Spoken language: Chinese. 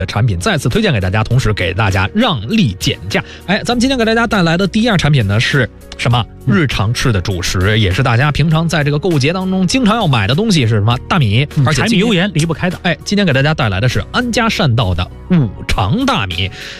产品再次推荐给大家，同时给大家让利减价。咱们今天给大家带来的第一样产品呢是什么？日常吃的主食，也是大家平常在这个购物节当中经常要买的东西是什么？大米，而且柴米油盐离不开的。 今天给大家带来的是安家善道的五常大米。